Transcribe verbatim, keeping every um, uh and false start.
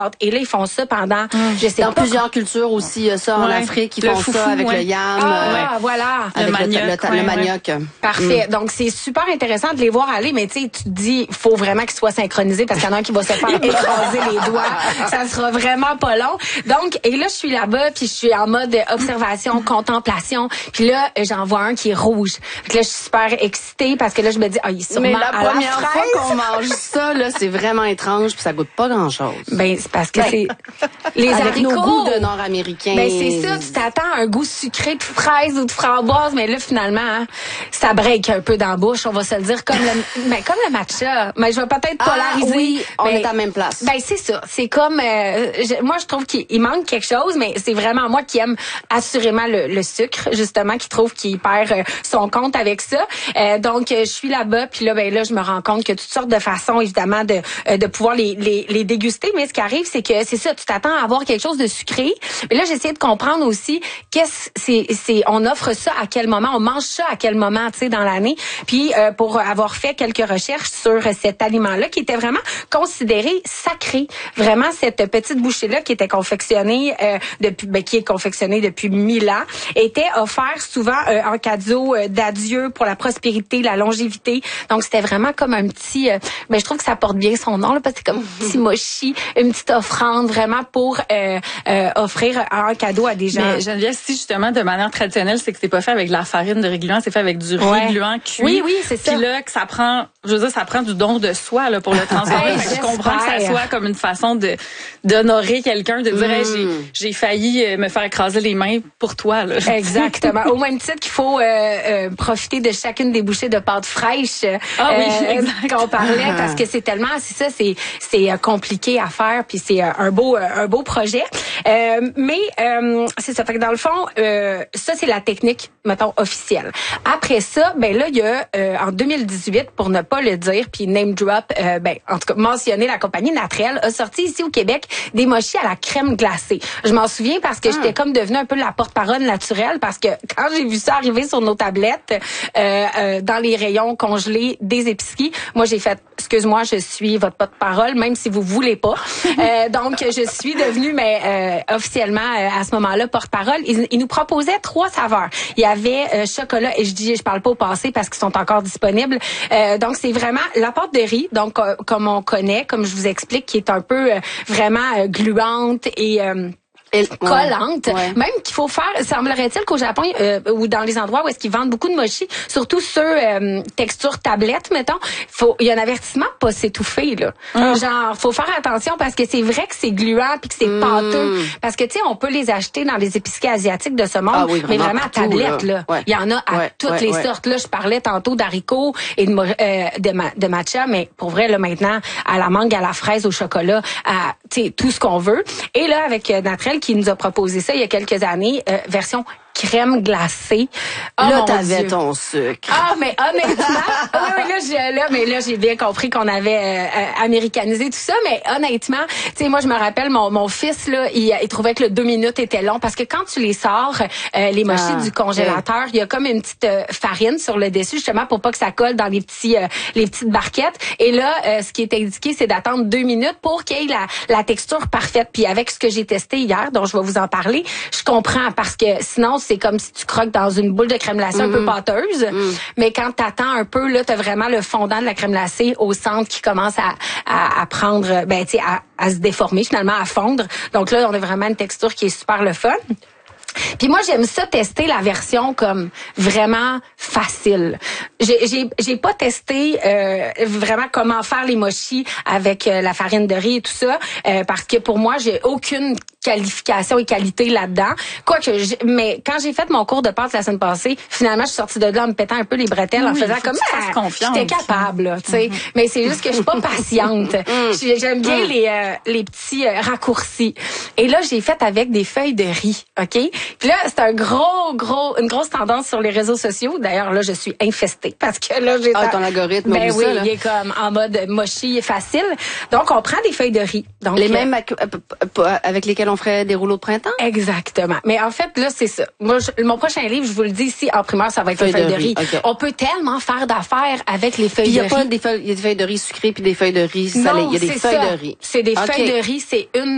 Et là, ils font ça pendant, mmh. je sais Dans pas. plusieurs cultures aussi, ça en ouais. Afrique, ils le font foufou, ça avec ouais. le yam. Ah, ouais. voilà. Avec le manioc. Le, le, ouais, le manioc. Ouais. Parfait. Mm. Donc, c'est super intéressant de les voir aller, mais tu sais, tu te dis, il faut vraiment qu'ils soient synchronisés parce qu'il y en a un qui va se faire écraser les doigts. Ça sera vraiment pas long. Donc, et là, je suis là-bas, puis je suis en mode observation, contemplation. Puis là, j'en vois un qui est rouge. Puis là, je suis super excitée parce que là, je me dis, ah, oh, il est sûrement mais la à première la fois qu'on mange ça, là, c'est vraiment étrange, puis ça goûte pas grand-chose. Ben, c'est parce que ben, c'est les avec haricots. Nos goûts de Nord-Américains. Ben, c'est ça, tu t'attends à un goût sucré de fraise ou de framboise, mais là, finalement, hein, ça break un peu dans la bouche, on va se le dire, comme le, ben, comme le matcha. Mais je vais peut-être polariser. Ah, oui, on mais, est à la même place. Ben, c'est ça. C'est comme, euh, je, moi, je trouve qu'il manque quelque chose, mais c'est vraiment moi qui aime assurément le, le sucre, justement, qui trouve qu'il perd euh, son compte avec ça. Euh, donc, euh, je suis là-bas, puis là, ben là, je me rends compte que toutes sortes de façons, évidemment, de, euh, de pouvoir les, les, les déguster. Mais ce qui arrive, c'est que c'est ça, tu t'attends à avoir quelque chose de sucré. Mais là, j'essaie de comprendre aussi qu'est-ce c'est c'est on offre ça à quel moment, on mange ça à quel moment, tu sais, dans l'année. Puis euh, pour avoir fait quelques recherches sur cet aliment-là qui était vraiment considéré sacré, vraiment cette petite bouchée-là qui était confectionnée euh, depuis ben, qui est confectionnée depuis mille ans, était offert souvent euh, en cadeau euh, d'adieu pour la prospérité, la longévité. Donc c'était vraiment comme un petit euh, ben je trouve que ça porte bien son nom là parce que c'est comme un petit mochi, une petite offrande vraiment pour euh, euh, offrir un cadeau à des gens. Mais Geneviève, si justement de manière traditionnelle, c'est que c'est pas fait avec de la farine de riz gluant, c'est fait avec du riz ouais. gluant cuit. Oui, oui, c'est ça. Puis là, que ça prend, je veux dire, ça prend du don de soi là pour le transformer. Hey, je comprends que ça soit comme une façon de d'honorer quelqu'un, de dire mm. hey, j'ai j'ai failli me faire écraser les mains pour toi là. Exactement. Au même titre qu'il faut euh, euh, profiter de chacune des bouchées de pâte fraîche ah, oui, euh, qu'on parlait parce que c'est tellement, c'est ça, c'est c'est compliqué à faire puis c'est un beau un beau projet. Euh, mais euh, c'est ça. Fait que dans le fond, euh, ça c'est la technique, mettons officielle. Après ça, ben là il y a euh, en deux mille dix-huit, pour ne pas le dire, puis name drop, euh, ben en tout cas mentionner la compagnie Natrel a sorti ici au Québec des mochis à la crème glacée. Je m'en souviens parce que ah. j'étais comme devenue un peu la porte-parole naturelle parce que quand j'ai vu ça arriver sur nos tablettes euh, euh, dans les rayons congelés des épiceries, moi j'ai fait excuse-moi, je suis votre porte-parole même si vous voulez pas. euh, donc je suis devenue mais euh, officiellement euh, à ce moment-là porte-parole. Ils, ils nous proposaient trois saveurs. Il y avait euh, chocolat et je dis je parle pas au passé parce qu'ils sont encore disponibles. Euh, donc c'est vraiment la pâte de riz donc euh, comme on connaît, comme je vous explique, qui est un peu euh, vraiment euh, gluante et euh, Et, collante, ouais, ouais. Même qu'il faut faire, semblerait-il qu'au Japon euh, ou dans les endroits où est-ce qu'ils vendent beaucoup de mochi, surtout ceux euh, texture tablette, mettons, faut il y a un avertissement pas s'étouffer là. Mm. Genre faut faire attention parce que c'est vrai que c'est gluant puis que c'est mm. pâteux parce que tu sais on peut les acheter dans les épiceries asiatiques de ce monde, ah oui, vraiment mais vraiment partout, à tablette là. là. Ouais. Il y en a à ouais, toutes ouais, les ouais. sortes là, je parlais tantôt d'haricots et de euh, de, ma, de matcha mais pour vrai là maintenant à la mangue, à la fraise, au chocolat, à tu sais tout ce qu'on veut. Et là avec euh, Natrel qui nous a proposé ça il y a quelques années, euh, version crème glacée. Oh, là, t'avais ton sucre. Ah, mais honnêtement, oui, oui, là, j'ai, là, mais là, j'ai bien compris qu'on avait euh, américanisé tout ça, mais honnêtement, tu sais, moi, je me rappelle, mon, mon fils, là, il, il trouvait que le deux minutes était long parce que quand tu les sors, euh, les mochis ah, du congélateur, il y a comme une petite euh, farine sur le dessus, justement, pour pas que ça colle dans les petits, euh, les petites barquettes. Et là, euh, ce qui est indiqué, c'est d'attendre deux minutes pour qu'il y ait la, la texture parfaite. Puis avec ce que j'ai testé hier, dont je vais vous en parler, je comprends parce que sinon, c'est comme si tu croques dans une boule de crème glacée mmh. un peu pâteuse. Mmh. Mais quand t'attends un peu, là, t'as vraiment le fondant de la crème glacée au centre qui commence à, à, à prendre, ben, tu sais, à, à se déformer, finalement, à fondre. Donc là, on a vraiment une texture qui est super le fun. Puis moi, j'aime ça tester la version comme vraiment facile. J'ai j'ai j'ai pas testé euh, vraiment comment faire les mochis avec euh, la farine de riz et tout ça euh, parce que pour moi, j'ai aucune qualification et qualité là-dedans. Quoique, mais quand j'ai fait mon cours de pâte la semaine passée, finalement, je suis sortie de là en me pétant un peu les bretelles, oui, en faisant comme ça. J'étais capable, tu sais. Mm-hmm. Mais c'est juste que je suis pas patiente. J'aime bien mm. les euh, les petits euh, raccourcis. Et là, j'ai fait avec des feuilles de riz, ok. Puis là, c'est un gros, gros, une grosse tendance sur les réseaux sociaux. D'ailleurs, là, je suis infestée parce que là, j'ai ah, ton algorithme. Ben oui, ça, là. il est comme en mode mochi facile. Donc, on prend des feuilles de riz. Donc les mêmes avec lesquelles on ferait des rouleaux de printemps? Exactement. Mais en fait, là, c'est ça. Moi, je, mon prochain livre, je vous le dis ici, en primaire, ça va être feuilles les feuilles de riz. De riz. Okay. On peut tellement faire d'affaires avec les feuilles de riz. Il y a pas des feuilles, il y a des feuilles de riz sucrées puis des feuilles de riz salées. Il y a des feuilles ça. de riz. C'est des okay. feuilles de riz, c'est une